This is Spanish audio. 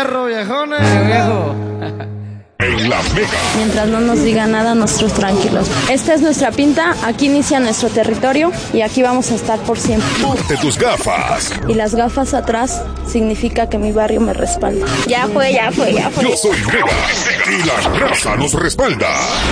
fierro, viejones. Viejo. En la Mega. Mientras no nos diga nada, nosotros tranquilos. Esta es nuestra pinta, aquí inicia nuestro territorio y aquí vamos a estar por siempre. Ponte tus gafas. Y las gafas atrás significa que mi barrio me respalda. Yo soy Mega y la raza nos respalda.